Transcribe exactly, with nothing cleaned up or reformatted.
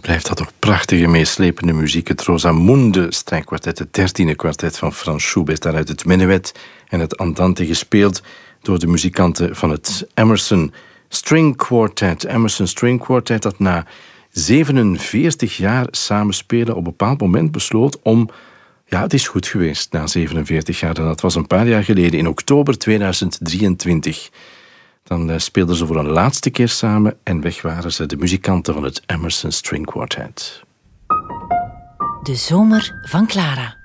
Blijft dat toch prachtige, meeslepende muziek. Het Rosamunde strijkkwartet, het dertiende kwartet van Franz Schubert. Daaruit het menuet en het andante gespeeld door de muzikanten van het Emerson String Quartet. Emerson String Quartet dat na zevenenveertig jaar samenspelen op een bepaald moment besloot om... Ja, het is goed geweest na zevenenveertig jaar. En dat was een paar jaar geleden, in oktober tweeduizend drieëntwintig. Dan uh, speelden ze voor een laatste keer samen en weg waren ze, de muzikanten van het Emerson String Quartet. De zomer van Clara.